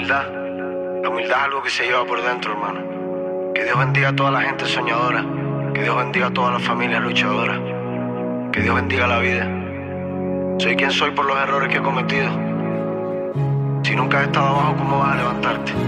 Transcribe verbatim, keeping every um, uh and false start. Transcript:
humildad, la humildad es algo que se lleva por dentro, hermano. Que Dios bendiga a toda la gente soñadora, que Dios bendiga a todas las familias luchadoras, que Dios bendiga la vida. Soy quien soy por los errores que he cometido. Si nunca has estado abajo, ¿cómo vas a levantarte?